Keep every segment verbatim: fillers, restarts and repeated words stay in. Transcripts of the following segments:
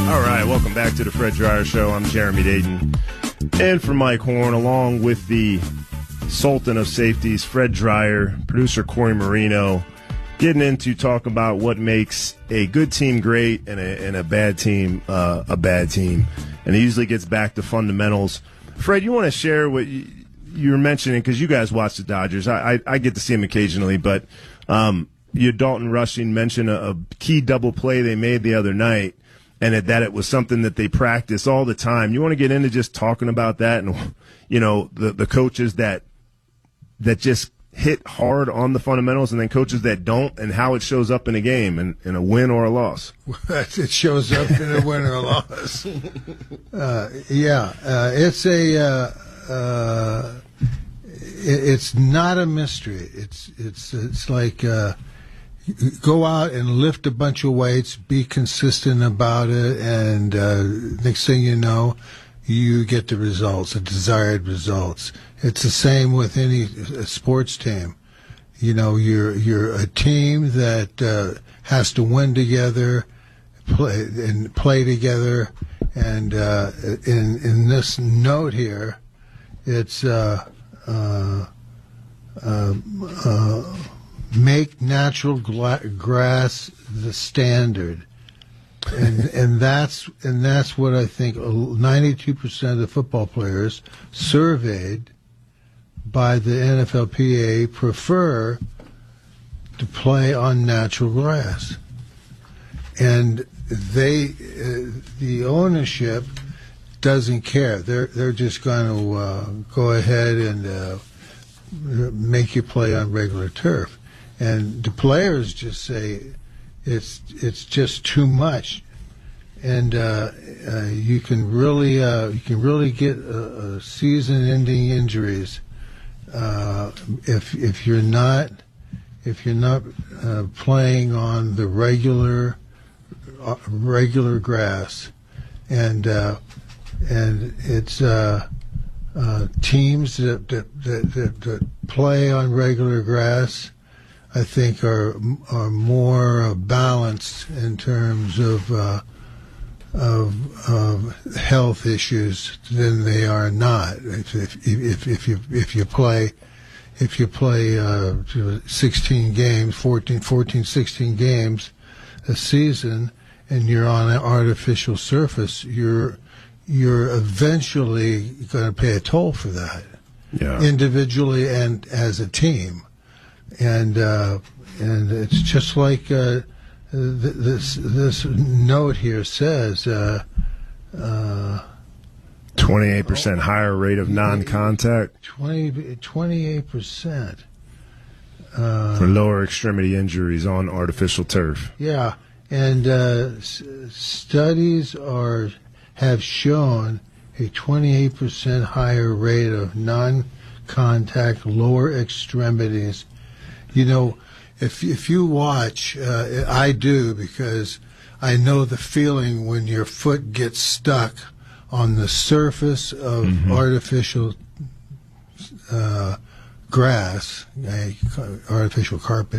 All right, welcome back to the Fred Dryer Show. I'm Jeremy Dayton, and for Mike Horn, along with the Sultan of Safeties, Fred Dryer, producer Corey Marino, getting into talking about what makes a good team great and a, and a bad team uh, a bad team. And it usually gets back to fundamentals. Fred, you want to share what you, you were mentioning, because you guys watch the Dodgers. I, I, I get to see them occasionally, but um, you Dalton Rushing mentioned a, a key double play they made the other night, and it, that it was something that they practice all the time. You want to get into just talking about that and, you know, the, the coaches that that just hit hard on the fundamentals and then coaches that don't, and how it shows up in a game, and in a win or a loss. It shows up in a win or a loss. Uh, yeah, uh, it's a uh, uh, it, it's not a mystery. It's it's it's like uh, go out and lift a bunch of weights, be consistent about it, and uh, next thing you know, you get the results, the desired results. It's the same with any sports team. You know, you're you're a team that uh, has to win together, play and play together. And uh, in in this note here, it's uh, uh, uh, uh, make natural gla- grass the standard. and and that's and that's what I think ninety-two percent of the football players surveyed by the N F L P A prefer to play on natural grass. And they uh, the ownership doesn't care. They're they're just going to uh, go ahead and uh, make you play on regular turf. And the players just say It's it's just too much, and uh, uh, you can really uh, you can really get uh, uh, season-ending injuries uh, if if you're not if you're not uh, playing on the regular uh, regular grass, and uh, and it's uh, uh, teams that that, that that that play on regular grass, I think, are are more balanced in terms of uh, of, of health issues than they are not. If if if, if you if you play if you play uh, sixteen games, fourteen, fourteen, sixteen games a season, and you're on an artificial surface, you're you're eventually going to pay a toll for that, yeah. individually and as a team. And uh, and it's just like uh, th- this this note here says, uh, uh, twenty-eight percent higher rate of non-contact. twenty, twenty-eight percent. Uh, for lower extremity injuries on artificial turf. Yeah, and uh, s- studies are have shown a twenty-eight percent higher rate of non-contact lower extremities. You know, if if you watch, uh, I do, because I know the feeling when your foot gets stuck on the surface of mm-hmm. artificial uh, grass, uh, artificial carpet,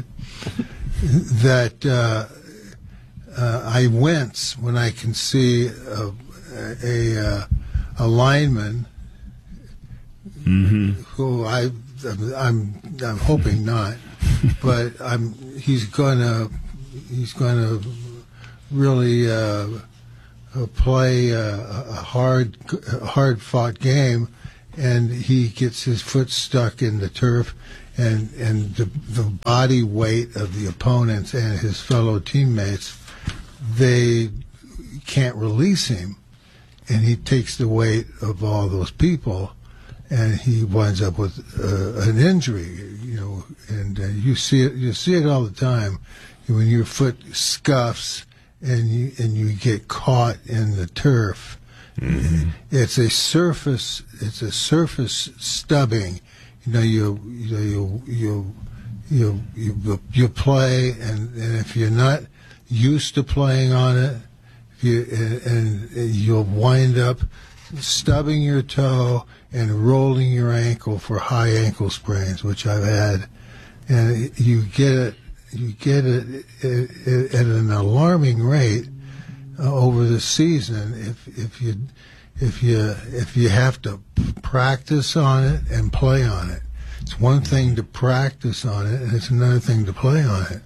that uh, uh, I wince when I can see a a, a, a lineman mm-hmm. who I I'm I'm hoping not. But I'm, he's gonna he's gonna really uh, play a, a hard hard fought game, and he gets his foot stuck in the turf, and and the the body weight of the opponents and his fellow teammates, they can't release him, and he takes the weight of all those people, and he winds up with uh, an injury, you know, and uh, you see it. You see it all the time when your foot scuffs and you and you get caught in the turf. Mm-hmm. It's a surface. It's a surface stubbing. You know, you you you you you you, you play, and, and if you're not used to playing on it, if you and, and you'll wind up stubbing your toe and rolling your ankle for high ankle sprains, which I've had, and you get it, you get it at an alarming rate. uh, over the season if if you if you if you have to practice on it and play on it. It's one thing to practice on it, and it's another thing to play on it.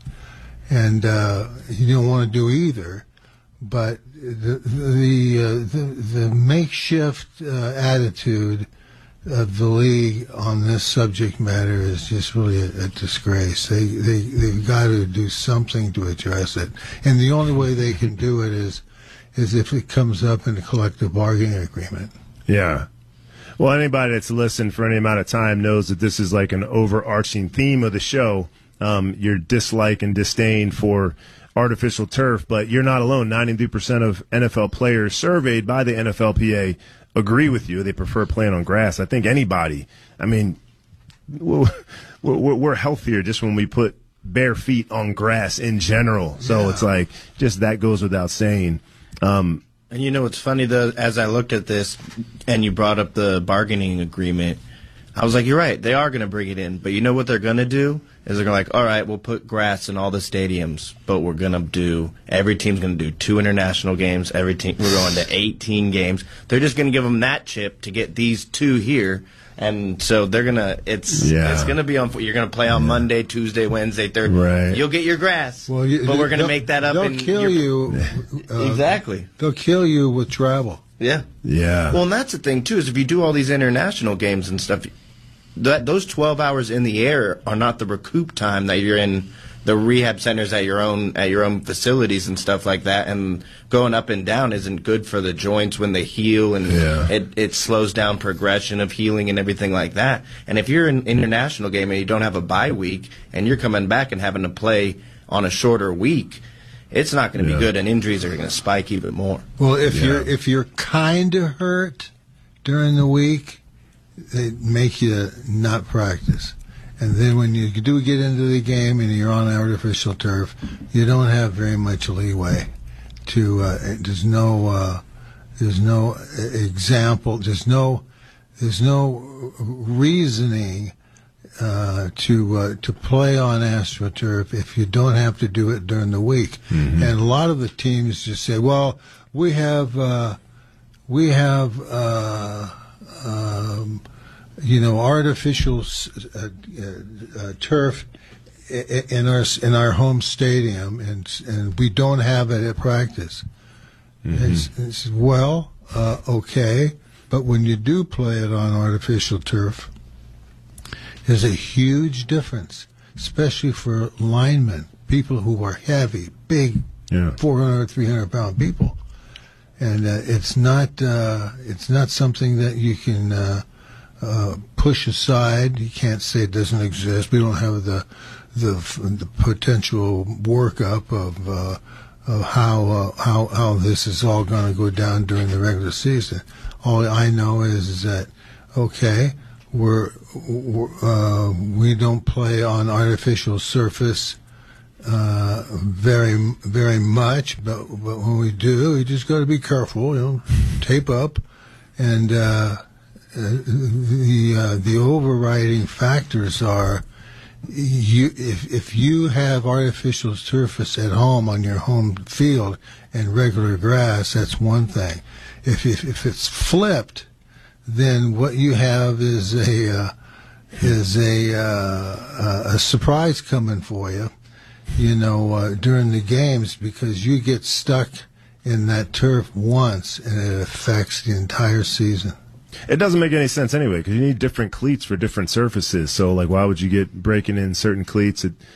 And uh, you don't want to do either. But the the uh, the, the makeshift uh, attitude of the league on this subject matter is just really a, a disgrace. They they they've got to do something to address it, and the only way they can do it is is if it comes up in a collective bargaining agreement. Yeah. Well, anybody that's listened for any amount of time knows that this is like an overarching theme of the show. Um, your dislike and disdain for artificial turf, but you're not alone. ninety-three percent of N F L players surveyed by the N F L P A agree with you. They prefer playing on grass. I think anybody, I mean, we're, we're, we're healthier just when we put bare feet on grass in general. So yeah. It's like, just that goes without saying. Um, and you know what's funny, though, as I looked at this and you brought up the bargaining agreement, I was like, you're right, they are going to bring it in. But you know what they're going to do? Is they're like, all right, we'll put grass in all the stadiums, but we're going to do, every team's going to do two international games. Every team, we're going to eighteen games. They're just going to give them that chip to get these two here. And so they're going to, it's yeah. it's going to be on, you're going to play on yeah. Monday, Tuesday, Wednesday, Thursday. Right. You'll get your grass, well, you, but we're going to make that up. They'll in kill your, you. Uh, exactly. They'll kill you with travel. Yeah. Yeah. Well, and that's the thing, too, is if you do all these international games and stuff, that those twelve hours in the air are not the recoup time that you're in the rehab centers at your own at your own facilities and stuff like that. And going up and down isn't good for the joints when they heal, and yeah. it, it slows down progression of healing and everything like that. And if you're in an international game and you don't have a bye week and you're coming back and having to play on a shorter week, it's not going to yeah. be good, and injuries are going to spike even more. Well, if yeah. you're if you're kind of hurt during the week, they make you not practice. And then when you do get into the game and you're on artificial turf, you don't have very much leeway to, uh, there's no, uh, there's no example, there's no, there's no reasoning, uh, to, uh, to play on AstroTurf if you don't have to do it during the week. Mm-hmm. And a lot of the teams just say, well, we have, uh, we have, uh, Um, you know, artificial uh, uh, turf in our in our home stadium, and and we don't have it at practice. Mm-hmm. It's, it's, well, uh, okay, but when you do play it on artificial turf, there's a huge difference, especially for linemen, people who are heavy, big, yeah. four hundred, three hundred pound people. And uh, it's not uh, it's not something that you can uh, uh, push aside. You can't say it doesn't exist. We don't have the the, the potential workup of, uh, of how uh, how how this is all going to go down during the regular season. All I know is, is that okay, we're, we're uh, we don't play on artificial surface Uh, very, very much, but, but when we do, we just got to be careful. You know, tape up, and uh, the uh, the overriding factors are you. If if you have artificial surface at home on your home field and regular grass, that's one thing. If if, if it's flipped, then what you have is a uh, is a uh, a surprise coming for you. You know, uh, during the games, because you get stuck in that turf once and it affects the entire season. It doesn't make any sense anyway, because you need different cleats for different surfaces. So, like, why would you get breaking in certain cleats at